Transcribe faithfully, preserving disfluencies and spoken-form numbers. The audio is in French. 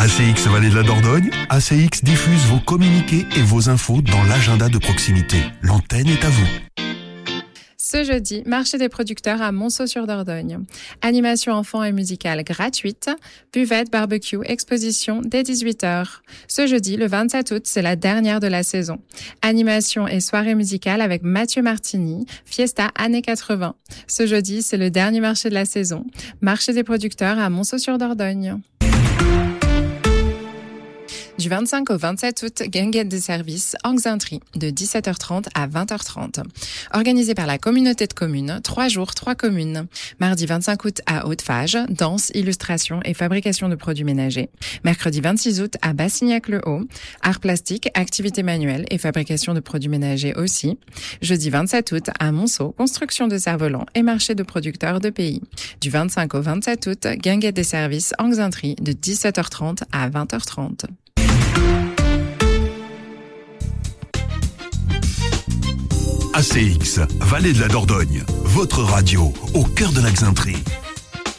A C X Vallée de la Dordogne, A C X diffuse vos communiqués et vos infos dans l'agenda de proximité. L'antenne est à vous. Ce jeudi, marché des producteurs à Monceau-sur-Dordogne. Animation enfants et musicale gratuite, buvette, barbecue, exposition dès dix-huit heures. Ce jeudi, le vingt-sept août, c'est la dernière de la saison. Animation et soirée musicale avec Mathieu Martini, Fiesta années quatre-vingts. Ce jeudi, c'est le dernier marché de la saison. Marché des producteurs à Monceau-sur-Dordogne. Du vingt-cinq au vingt-sept août, guinguette des services en Xainterie, de dix-sept heures trente à vingt heures trente. Organisé par la communauté de communes, trois jours, trois communes. Mardi vingt-cinq août à Haute-Fage, danse, illustration et fabrication de produits ménagers. Mercredi vingt-six août à Bassignac-le-Haut, art plastique, activités manuelles et fabrication de produits ménagers aussi. Jeudi vingt-sept août à Monceau, construction de cerfs-volants et marché de producteurs de pays. Du vingt-cinq au vingt-sept août, guinguette des services en Xainterie, de dix-sept heures trente à vingt heures trente. A C X, Vallée de la Dordogne, votre radio au cœur de la Xainterie.